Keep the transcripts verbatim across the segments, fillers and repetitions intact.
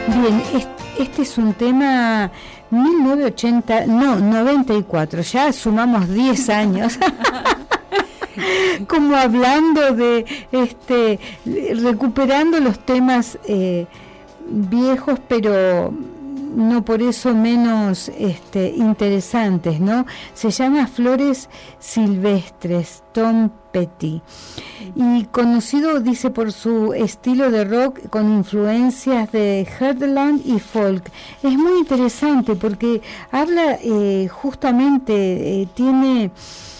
Bien, este es un tema mil novecientos ochenta, no, noventa y cuatro, ya sumamos diez años. Como hablando de, este, recuperando los temas eh, viejos, pero no por eso menos este, interesantes, ¿no? Se llama Flores Silvestres, Tom Petty, y conocido, dice, por su estilo de rock con influencias de heartland y folk. Es muy interesante porque habla eh, justamente, eh, tiene...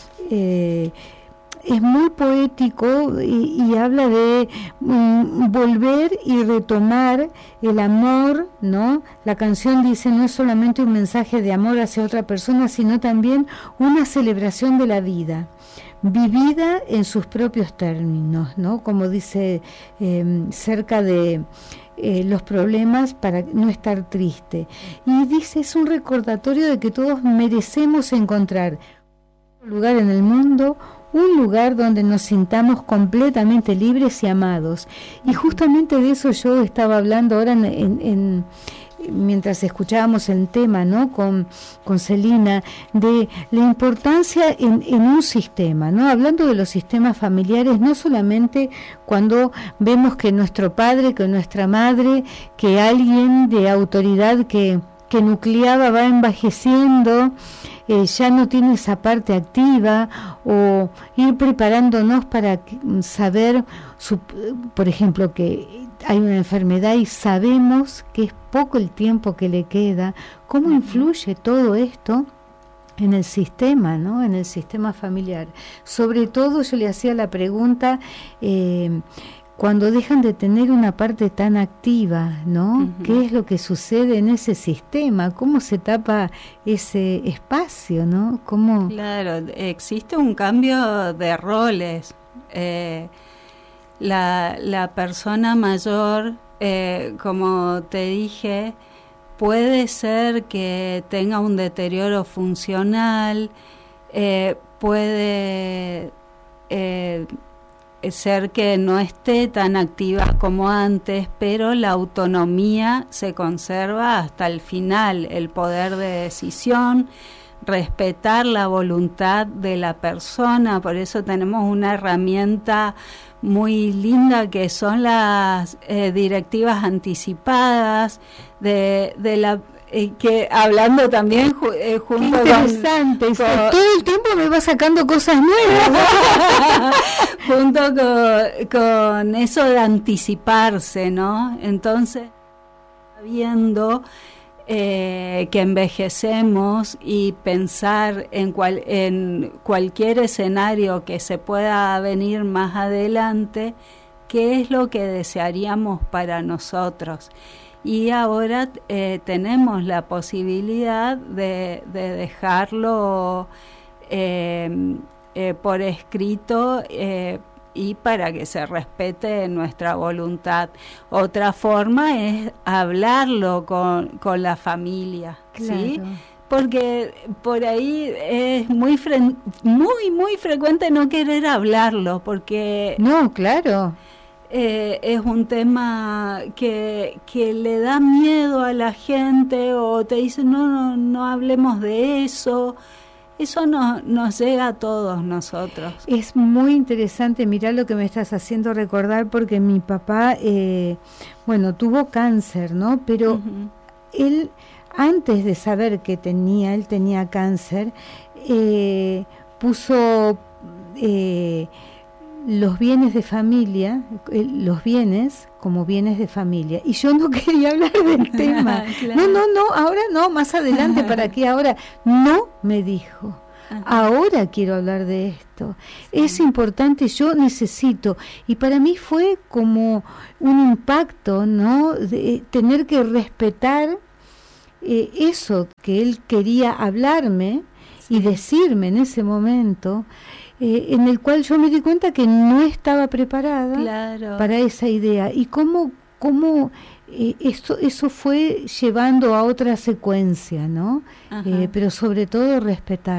Eh, es muy poético y, y habla de um, volver y retomar el amor, ¿no? La canción dice, no es solamente un mensaje de amor hacia otra persona, sino también una celebración de la vida, vivida en sus propios términos, ¿no? Como dice, eh, cerca de eh, los problemas para no estar triste. Y dice, es un recordatorio de que todos merecemos encontrar un lugar en el mundo, un lugar donde nos sintamos completamente libres y amados. Y justamente de eso yo estaba hablando ahora en, en, en mientras escuchábamos el tema, ¿no? Con, con Celina, de la importancia en, en un sistema, ¿no? Hablando de los sistemas familiares, no solamente cuando vemos que nuestro padre, que nuestra madre, que alguien de autoridad que, que nucleaba va envejeciendo, Eh, ya no tiene esa parte activa, o ir preparándonos para saber, su, por ejemplo, que hay una enfermedad y sabemos que es poco el tiempo que le queda. ¿Cómo influye todo esto en el sistema, ¿no? En el sistema familiar? Sobre todo yo le hacía la pregunta, eh, cuando dejan de tener una parte tan activa, ¿no? Uh-huh. ¿Qué es lo que sucede en ese sistema? ¿Cómo se tapa ese espacio, ¿no? ¿Cómo? Claro, existe un cambio de roles. Eh, la, la persona mayor, eh, como te dije, puede ser que tenga un deterioro funcional, eh, puede... Eh, ser que no esté tan activa como antes, pero la autonomía se conserva hasta el final, el poder de decisión, respetar la voluntad de la persona. Por eso tenemos una herramienta muy linda que son las eh, directivas anticipadas de, de la Eh, que hablando también ju- eh, junto Qué interesante, con, con todo el tiempo me va sacando cosas nuevas. junto con, con eso de anticiparse, ¿no? Entonces, viendo eh, que envejecemos y pensar en, cual, en cualquier escenario que se pueda venir más adelante, ¿qué es lo que desearíamos para nosotros? Y ahora eh, tenemos la posibilidad de, de dejarlo eh, eh, por escrito eh, y para que se respete nuestra voluntad. Otra forma es hablarlo con, con la familia, claro. ¿Sí? Porque por ahí es muy fre- muy muy frecuente no querer hablarlo, porque no, claro. Eh, es un tema que, que le da miedo a la gente, o te dicen no, no, no hablemos de eso. Eso no, nos llega a todos nosotros. Es muy interesante, mirá lo que me estás haciendo recordar, porque mi papá, eh, bueno, tuvo cáncer, ¿no? Pero uh-huh. él, antes de saber que tenía, él tenía cáncer, eh, puso... Eh, los bienes de familia, los bienes como bienes de familia, y yo no quería hablar del tema. Claro. No, no, no, ahora no, más adelante, ¿para qué ahora? No, me dijo, ajá. Ahora quiero hablar de esto. Sí. Es importante, yo necesito, y para mí fue como un impacto, ¿no? De tener que respetar eh, eso que él quería hablarme, sí. Y decirme en ese momento. Eh, en el cual yo me di cuenta que no estaba preparada, claro. Para esa idea, y cómo, cómo eh, esto, eso fue llevando a otra secuencia, ¿no? Eh, pero sobre todo respetar.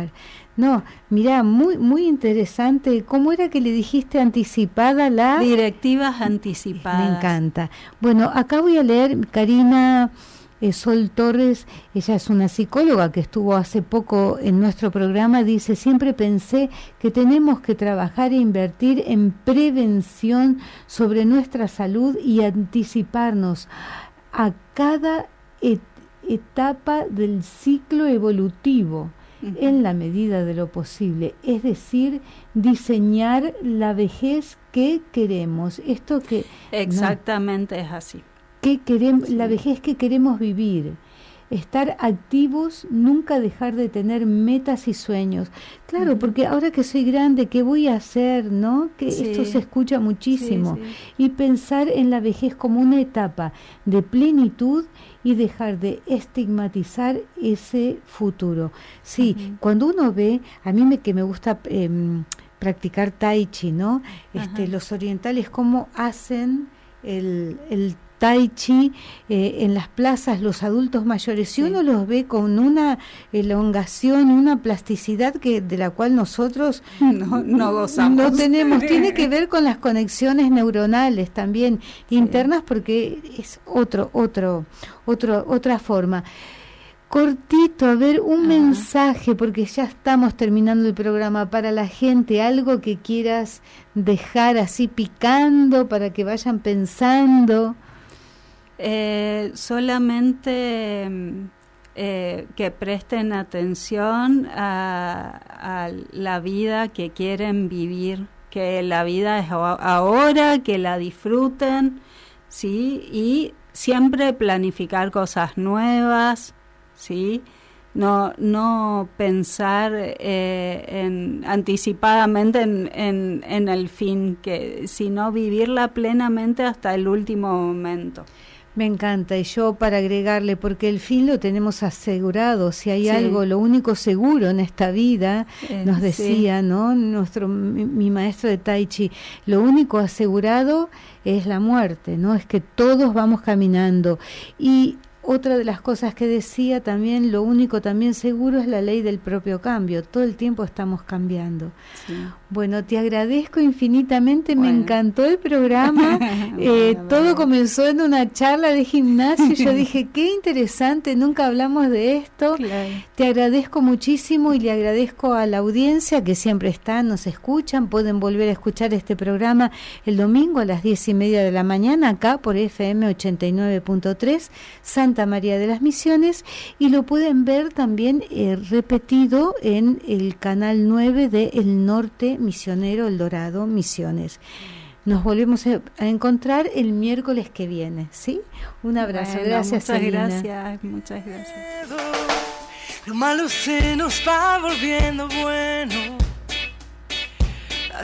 No, mirá, muy muy interesante. ¿Cómo era que le dijiste anticipada la...? Directivas anticipadas. Me encanta. Bueno, acá voy a leer, Karina eh, Sol Torres, ella es una psicóloga que estuvo hace poco en nuestro programa, dice, siempre pensé que tenemos que trabajar e invertir en prevención sobre nuestra salud y anticiparnos a cada et- etapa del ciclo evolutivo. Uh-huh. En la medida de lo posible, es decir, diseñar la vejez que queremos. Esto que exactamente no, es así. Que queremos, sí. La vejez que queremos vivir. Estar activos, nunca dejar de tener metas y sueños. Claro, uh-huh. porque ahora que soy grande, ¿qué voy a hacer? ¿No? Que sí. Esto se escucha muchísimo. Sí, sí. Y pensar en la vejez como una etapa de plenitud y dejar de estigmatizar ese futuro. Sí, uh-huh. cuando uno ve, a mí me que me gusta eh, practicar tai chi, ¿no? Este, uh-huh. Los orientales cómo hacen el, el tai chi eh, en las plazas, los adultos mayores, si sí. uno los ve con una elongación, una plasticidad que de la cual nosotros no, no gozamos. No tenemos, tiene que ver con las conexiones neuronales también sí. internas, porque es otro, otro, otro, otra forma. Cortito, a ver, un Ajá. mensaje, porque ya estamos terminando el programa, para la gente, algo que quieras dejar así picando para que vayan pensando. Eh, solamente eh, que presten atención a, a la vida que quieren vivir, que la vida es ahora, que la disfruten, ¿sí? Y siempre planificar cosas nuevas, ¿sí? No, no pensar eh, en, anticipadamente en, en, en el fin, que, sino vivirla plenamente hasta el último momento. Me encanta, y yo para agregarle, porque el fin lo tenemos asegurado, si hay sí. algo, lo único seguro en esta vida, eh, nos decía, sí. ¿no? Nuestro, mi, mi maestro de Tai Chi, lo único asegurado es la muerte, ¿no? Es que todos vamos caminando. Y otra de las cosas que decía también, lo único también seguro es la ley del propio cambio, todo el tiempo estamos cambiando. Sí. Bueno, te agradezco infinitamente, bueno. me encantó el programa, eh, bueno, todo bueno. comenzó en una charla de gimnasio, yo dije, qué interesante, nunca hablamos de esto, claro. Te agradezco muchísimo y le agradezco a la audiencia que siempre está, nos escuchan, pueden volver a escuchar este programa el domingo a las diez y media de la mañana, acá por F M ochenta y nueve punto tres, Santa María de las Misiones, y lo pueden ver también eh, repetido en el canal nueve de El Norte Misionero, El Dorado Misiones. Nos volvemos a encontrar el miércoles que viene, ¿sí? Un abrazo, bueno, gracias, muchas Celina. gracias, muchas gracias. Lo malo se nos va volviendo bueno.